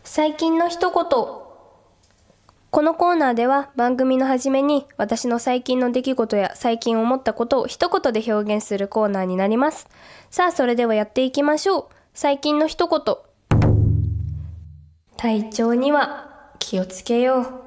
最近の一言。このコーナーでは番組の初めに私の最近の出来事や最近思ったことを一言で表現するコーナーになります。さあそれではやっていきましょう。最近の一言。体調には気をつけよう。